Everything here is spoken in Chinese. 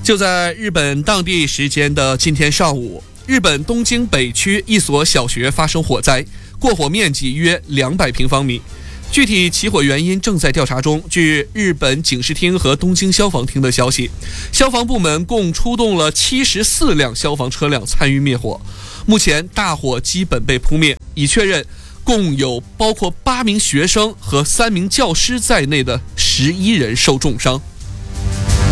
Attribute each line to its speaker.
Speaker 1: 就在日本当地时间的今天上午，日本东京北区一所小学发生火灾，过火面积约200平方米。具体起火原因正在调查中。据日本警视厅和东京消防厅的消息，消防部门共出动了74辆消防车辆参与灭火。目前大火基本被扑灭，已确认共有包括8名学生和3名教师在内的11人受重伤。